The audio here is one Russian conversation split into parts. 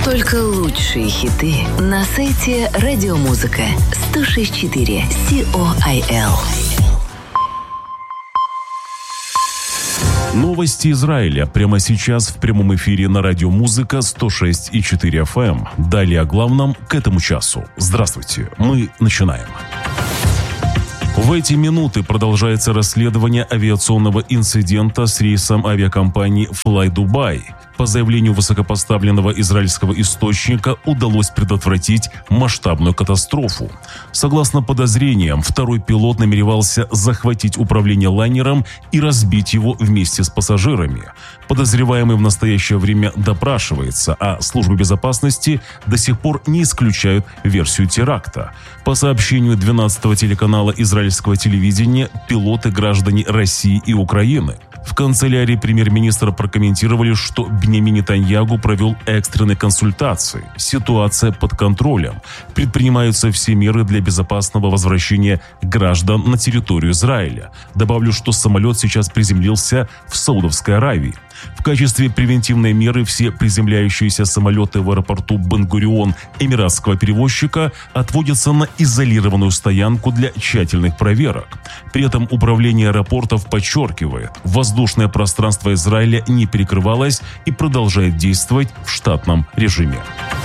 Только лучшие хиты на сайте Радиомузыка 106.4 COIL. Новости Израиля прямо сейчас в прямом эфире на Радиомузыка 106.4 FM. Далее о главном к этому часу. Здравствуйте, мы начинаем. В эти минуты продолжается расследование авиационного инцидента с рейсом авиакомпании Fly Dubai. По заявлению высокопоставленного израильского источника, удалось предотвратить масштабную катастрофу. Согласно подозрениям, второй пилот намеревался захватить управление лайнером и разбить его вместе с пассажирами. Подозреваемый в настоящее время допрашивается, а службы безопасности до сих пор не исключают версию теракта. По сообщению 12-го телеканала израильского телевидения, пилоты граждане России и Украины. В канцелярии премьер-министра прокомментировали, что Биньямин Нетаньяху провел экстренные консультации. Ситуация под контролем. Предпринимаются все меры для безопасного возвращения граждан на территорию Израиля. Добавлю, что самолет сейчас приземлился в Саудовской Аравии. В качестве превентивной меры все приземляющиеся самолеты в аэропорту Бен-Гурион эмиратского перевозчика отводятся на изолированную стоянку для тщательных проверок. При этом управление аэропортов подчеркивает, воздушное пространство Израиля не перекрывалось и продолжает действовать в штатном режиме.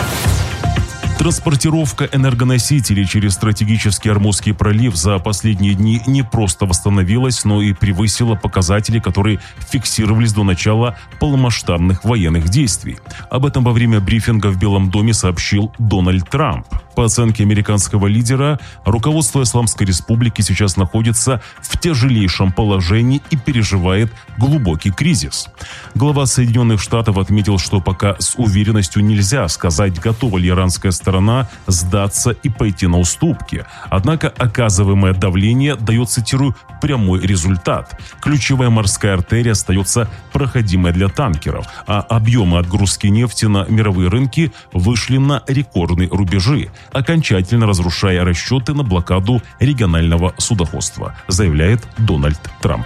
Транспортировка энергоносителей через стратегический Ормузский пролив за последние дни не просто восстановилась, но и превысила показатели, которые фиксировались до начала полномасштабных военных действий. Об этом во время брифинга в Белом доме сообщил Дональд Трамп. По оценке американского лидера, руководство Исламской Республики сейчас находится в тяжелейшем положении и переживает глубокий кризис. Глава Соединенных Штатов отметил, что пока с уверенностью нельзя сказать, готова ли иранская сторона сдаться и пойти на уступки. Однако оказываемое давление дает, цитирую, прямой результат. Ключевая морская артерия остается проходимой для танкеров, а объемы отгрузки нефти на мировые рынки вышли на рекордные рубежи, окончательно разрушая расчеты на блокаду регионального судоходства, заявляет Дональд Трамп.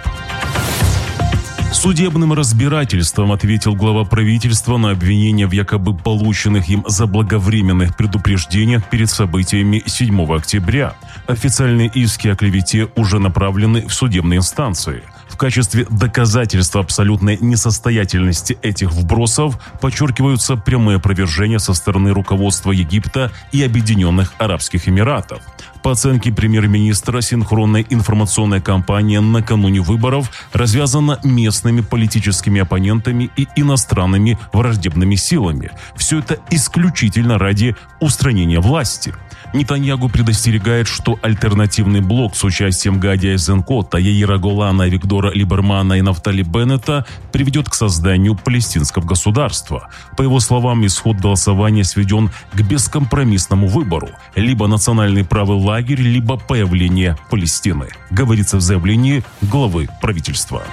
Судебным разбирательством ответил глава правительства на обвинения в якобы полученных им заблаговременных предупреждениях перед событиями 7 октября. Официальные иски о клевете уже направлены в судебные инстанции. В качестве доказательства абсолютной несостоятельности этих вбросов подчеркиваются прямые опровержения со стороны руководства Египта и Объединенных Арабских Эмиратов. По оценке премьер-министра, синхронная информационная кампания накануне выборов развязана местными политическими оппонентами и иностранными враждебными силами. Все это исключительно ради устранения власти. Нетаньяху предостерегает, что альтернативный блок с участием Гади Айзенкота, Яира Голана, Виктора Либермана и Нафтали Беннета приведет к созданию палестинского государства. По его словам, исход голосования сведен к бескомпромиссному выбору. Либо национальный правый лагерь, либо появление Палестины, говорится в заявлении главы правительства.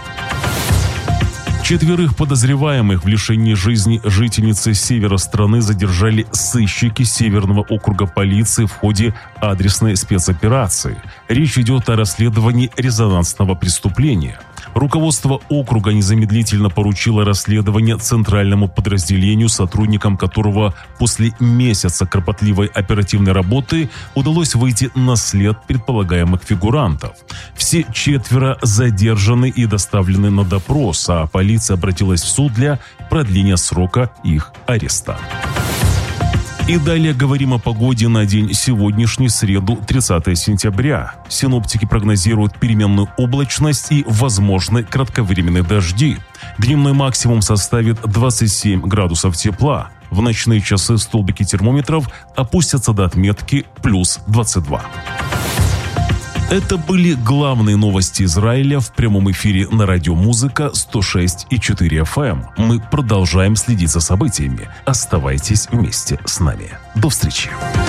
4 подозреваемых в лишении жизни жительницы севера страны задержали сыщики Северного округа полиции в ходе адресной спецоперации. Речь идет о расследовании резонансного преступления. Руководство округа незамедлительно поручило расследование центральному подразделению, сотрудникам которого после месяца кропотливой оперативной работы удалось выйти на след предполагаемых фигурантов. Все 4 задержаны и доставлены на допрос, а полиция обратилась в суд для продления срока их ареста. И далее говорим о погоде на день сегодняшний, среду, 30 сентября. Синоптики прогнозируют переменную облачность и возможны кратковременные дожди. Дневной максимум составит 27 градусов тепла. В ночные часы столбики термометров опустятся до отметки плюс 22. Это были главные новости Израиля в прямом эфире на Радиомузыка 106.4 FM. Мы продолжаем следить за событиями. Оставайтесь вместе с нами. До встречи.